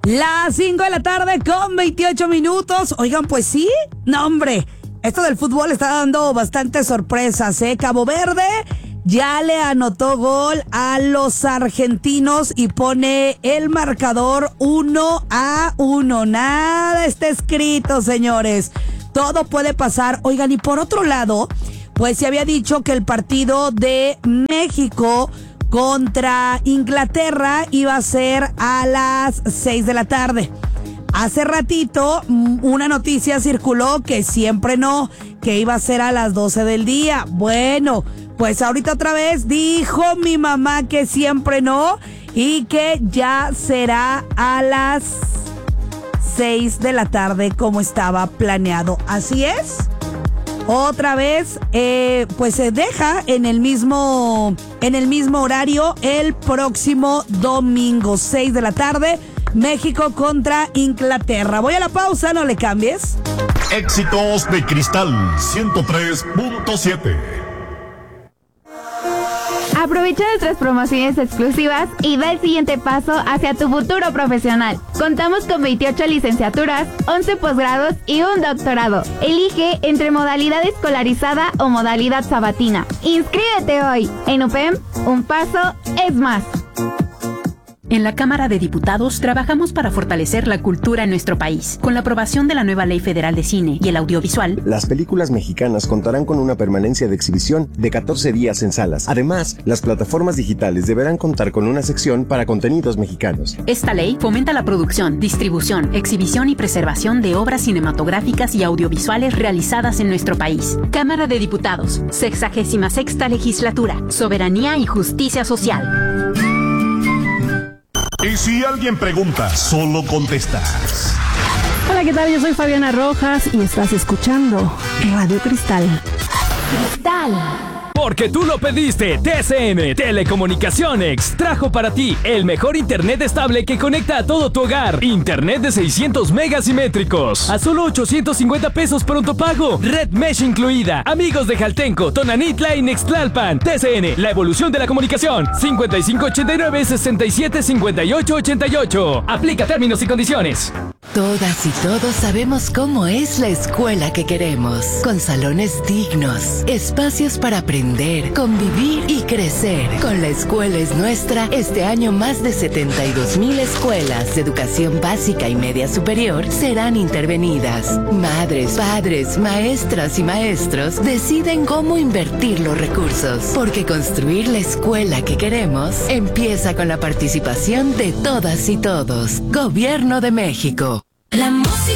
Las 5 de la tarde con 28 minutos. Oigan, pues sí, no hombre, esto del fútbol está dando bastantes sorpresas, ¿eh? Cabo Verde ya le anotó gol a los argentinos y pone el marcador 1-1. Nada está escrito, señores. Todo puede pasar. Oigan, y por otro lado, pues se había dicho que el partido de México contra Inglaterra iba a ser a las 6 de la tarde. Hace ratito una noticia circuló que siempre no, que iba a ser a las 12 del día. Bueno, pues ahorita otra vez dijo mi mamá que siempre no y que ya será a las 6 de la tarde como estaba planeado. Así es. Otra vez, pues se deja en el mismo horario el próximo domingo, 6 de la tarde, México contra Inglaterra. Voy a la pausa, no le cambies. Éxitos de Cristal 103.7. Aprovecha nuestras promociones exclusivas y da el siguiente paso hacia tu futuro profesional. Contamos con 28 licenciaturas, 11 posgrados y un doctorado. Elige entre modalidad escolarizada o modalidad sabatina. Inscríbete hoy. En UPEM, un paso es más. En la Cámara de Diputados trabajamos para fortalecer la cultura en nuestro país. Con la aprobación de la nueva Ley Federal de Cine y el Audiovisual, las películas mexicanas contarán con una permanencia de exhibición de 14 días en salas. Además, las plataformas digitales deberán contar con una sección para contenidos mexicanos. Esta ley fomenta la producción, distribución, exhibición y preservación de obras cinematográficas y audiovisuales realizadas en nuestro país. Cámara de Diputados, 66ª Legislatura, Soberanía y Justicia Social. Y si alguien pregunta, solo contestas. Hola, ¿qué tal? Yo soy Fabiana Rojas y estás escuchando Radio Cristal. Cristal. Porque tú lo pediste, TCM Telecomunicaciones trajo para ti el mejor internet estable que conecta a todo tu hogar. Internet de 600 megas simétricos a solo 850 pesos pronto pago. Red Mesh incluida. Amigos de Jaltenco, Tonanitla y Nextlalpan. TCN, la evolución de la comunicación. 5589-675888. Aplica términos y condiciones. Todas y todos sabemos cómo es la escuela que queremos, con salones dignos, espacios para aprender, convivir y crecer. Con La Escuela es Nuestra, este año más de 72,000 escuelas de educación básica y media superior serán intervenidas. Madres, padres, maestras y maestros deciden cómo invertir los recursos, porque construir la escuela que queremos empieza con la participación de todas y todos. Gobierno de México. La música